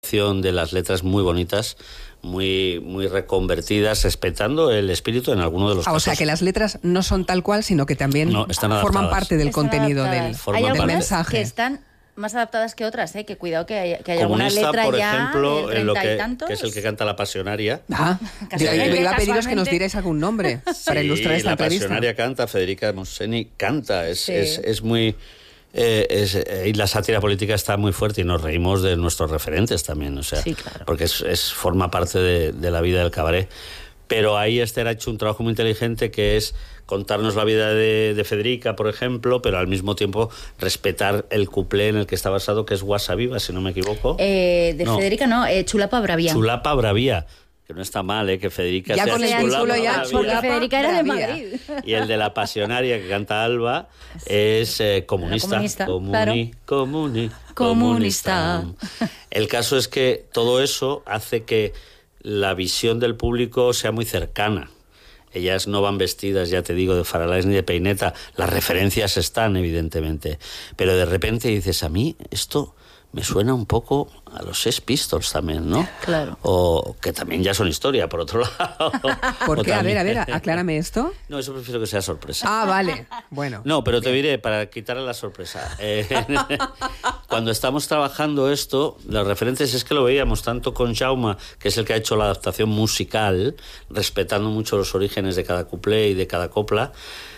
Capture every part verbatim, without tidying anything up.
adaptación de las letras muy bonitas, muy muy reconvertidas, respetando el espíritu en alguno de los ah, casos. O sea, que las letras no son tal cual, sino que también no, forman parte del están contenido adaptadas. del, Hay del algunas mensaje. que están más adaptadas que otras, ¿eh? Que cuidado que hay, que hay alguna Comunista, letra por ya ejemplo, del en lo treinta y que, tantos. que es el que canta La Pasionaria. Ah, yo Casualmente, iba a pediros que nos casualmente. dierais algún nombre para Sí, ilustrar esta La entrevista. Pasionaria canta, Federica Mosseni canta, es, Sí. es, es muy... Eh, es, eh, y la sátira política está muy fuerte y nos reímos de nuestros referentes también, o sea, Sí, claro. porque es, es forma parte de, de la vida del cabaret. Pero ahí Esther ha hecho un trabajo muy inteligente, que es contarnos la vida de, de Federica, por ejemplo, pero al mismo tiempo respetar el cuplé en el que está basado, que es Guasa Viva, si no me equivoco. Eh, de No. Federica no, eh, Chulapa Bravía. Chulapa Bravía, que no está mal, ¿eh? Que Federica Ya sea con el Chulapa chulo ya, Bravía. Chulapa Porque Federica era de Bravía. Madrid. Y el de La Pasionaria, que canta Alba, es eh, comunista. comunista, Comuni, claro. comuni, Comunista. comunista. El caso es que todo eso hace que la visión del público sea muy cercana. Ellas no van vestidas, ya te digo, de faralaes ni de peineta. Las referencias están, evidentemente. Pero de repente dices, a mí esto me suena un poco a los Sex Pistols también, ¿no? Claro. O que también ya son historia, por otro lado. ¿Por O qué? A ver, a ver, también- aclárame esto. No, eso prefiero que sea sorpresa. Ah, vale. Bueno. No, pero te diré, para quitarle la sorpresa. Eh, cuando estamos trabajando esto, los referentes es que lo veíamos tanto con Jaume, que es el que ha hecho la adaptación musical, respetando mucho los orígenes de cada cuplé y de cada copla,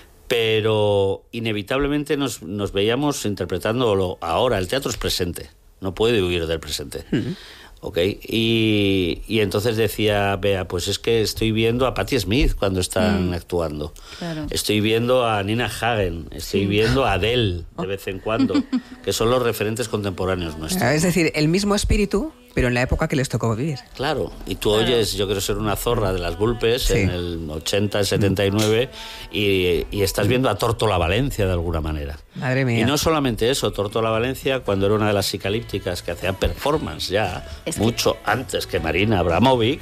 pero inevitablemente nos, nos veíamos interpretándolo ahora. El teatro es presente, no puede huir del presente. Mm. ¿Ok? Y, y entonces decía Bea, pues es que estoy viendo a Patti Smith cuando están mm. actuando. Claro. Estoy viendo a Nina Hagen, estoy sí. viendo a Adele de vez en cuando, que son los referentes contemporáneos nuestros. Es decir, el mismo espíritu, pero en la época que les tocó vivir. Claro, y tú claro. oyes Yo quiero ser una zorra de las Vulpes sí. en el ochenta, el setenta y nueve y, y estás viendo a Tórtola Valencia de alguna manera. Madre mía. Y no solamente eso, Tórtola Valencia, cuando era una de las psicalípticas que hacía performance ya, es mucho que... antes que Marina Abramovic,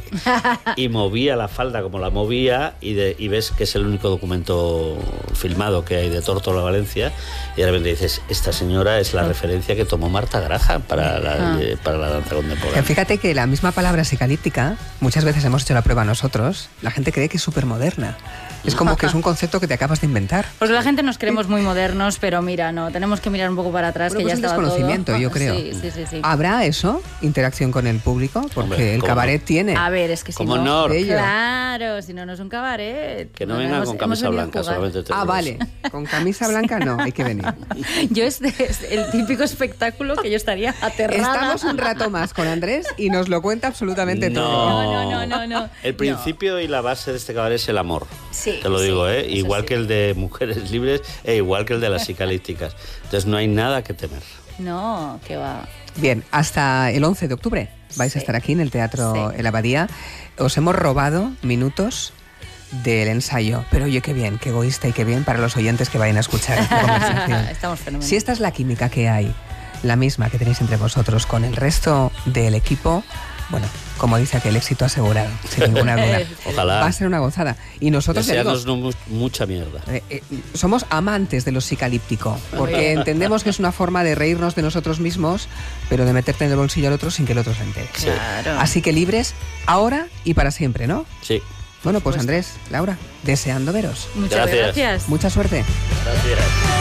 y movía la falda como la movía, y, de, y ves que es el único documento filmado que hay de Tórtola Valencia, y de repente dices, esta señora es la ah. referencia que tomó Marta Graham para la, ah. eh, para la danza contemporánea. Fíjate que la misma palabra psicalíptica, muchas veces hemos hecho la prueba nosotros, la gente cree que es súper moderna. Es como que es un concepto que te acabas de inventar. Pues la gente nos creemos muy modernos, pero mira, no, tenemos que mirar un poco para atrás, bueno, que pues ya es estaba desconocimiento, todo. yo creo. Sí, sí, sí, sí. ¿Habrá eso? ¿Interacción con el público? Porque Hombre, el cabaret no? tiene. A ver, es que si como no... honor. Claro, si no, no es un cabaret. Que no, no venga hemos, con camisa blanca, solamente te Ah, vale. Con camisa blanca no, hay que venir. Yo es, de, es el típico espectáculo que yo estaría aterrada. Estamos un rato más con Andrés y nos lo cuenta absolutamente no. todo. No, no, no, no. El principio no. y la base de este cabaret es el amor. Sí. Te lo digo, sí, ¿eh? Igual sí. que el de Mujeres Libres e igual que el de las psicalípticas. Entonces no hay nada que temer. No, que va. Bien, hasta el once de octubre vais sí. a estar aquí en el Teatro sí. El Abadía. Os hemos robado minutos del ensayo, pero oye, qué bien, qué egoísta y qué bien para los oyentes que vayan a escuchar esta conversación. Estamos fenomenales. Si esta es la química que hay, la misma que tenéis entre vosotros con el resto del equipo, bueno, como dice aquel, éxito asegurado, sin ninguna duda. Ojalá. Va a ser una gozada. Y nosotros desearnos no mu mucha mierda. Eh, eh, somos amantes de lo psicalíptico, porque entendemos que es una forma de reírnos de nosotros mismos, pero de meterte en el bolsillo al otro sin que el otro se entere. Claro. Así que libres ahora y para siempre, ¿no? Sí. Bueno, pues Andrés, Laura, deseando veros. Muchas gracias. gracias. Mucha suerte. Gracias.